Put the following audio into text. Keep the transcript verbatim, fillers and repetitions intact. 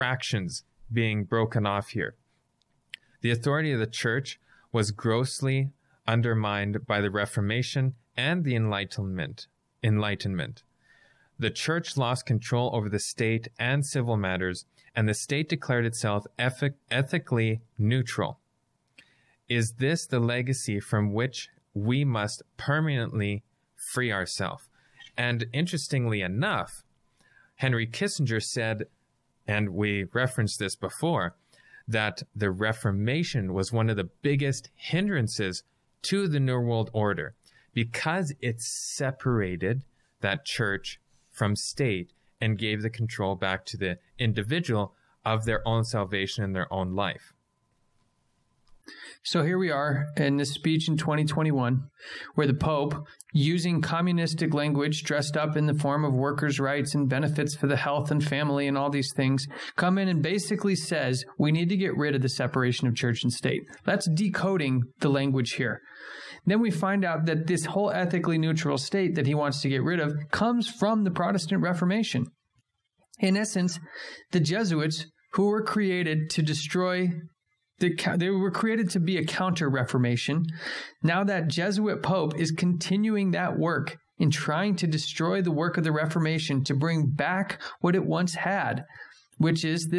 fractions being broken off here. The authority of the church was grossly undermined by the Reformation and the Enlightenment. Enlightenment. The church lost control over the state and civil matters, and the state declared itself ethic- ethically neutral. Is this the legacy from which we must permanently free ourselves? And interestingly enough, Henry Kissinger said, and we referenced this before, that the Reformation was one of the biggest hindrances to the New World Order because it separated that church from state and gave the control back to the individual of their own salvation and their own life. So here we are in this speech in twenty twenty-one, where the Pope, using communistic language dressed up in the form of workers' rights and benefits for the health and family and all these things, come in and basically says we need to get rid of the separation of church and state. That's decoding the language here. Then we find out that this whole ethically neutral state that he wants to get rid of comes from the Protestant Reformation. In essence, the Jesuits, who were created to destroy The, they were created to be a counter-Reformation. Now that Jesuit Pope is continuing that work in trying to destroy the work of the Reformation to bring back what it once had, which is this